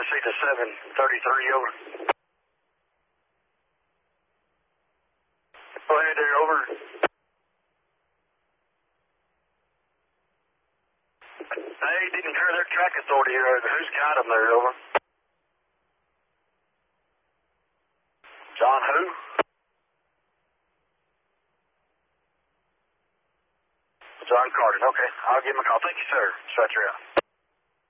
proceed to 733, over. Go ahead there, over. They didn't hear their track authority here. Who's got them there, over? John who? John Carter. Okay, I'll give him a call. Thank you, sir. Stretcher out.